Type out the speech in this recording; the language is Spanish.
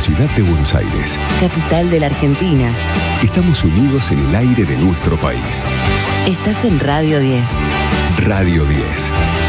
ciudad de Buenos Aires. Capital de la Argentina. Estamos unidos en el aire de nuestro país. Estás en Radio 10. Radio 10.